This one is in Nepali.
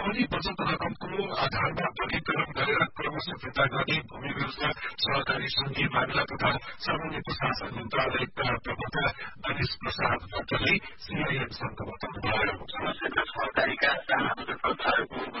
अनि बचत रकमको आधारमा वर्गीकरण गरेर क्रमशः फिर्ता गर्ने भूमि व्यवस्था सहकारी संघीय मामिला तथा सामान्य प्रशासन मन्त्रालयका प्रवक्ता गणेश प्रसाद भट्टले सीआईएमसँग बताउनुभयो। सहकारीका साना बचत कर्ताहरूको